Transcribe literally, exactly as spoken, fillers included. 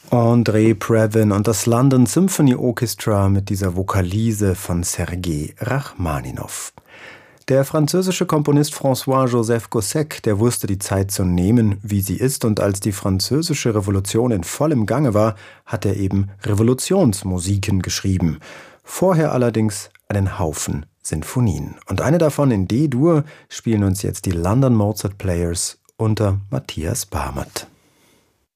André Previn und das London Symphony Orchestra mit dieser Vokalise von Sergei Rachmaninow. Der französische Komponist François-Joseph Gossec, der wusste die Zeit zu nehmen, wie sie ist, und als die französische Revolution in vollem Gange war, hat er eben Revolutionsmusiken geschrieben. Vorher allerdings einen Haufen Sinfonien. Und eine davon in D-Dur spielen uns jetzt die London Mozart Players unter Matthias Barmert.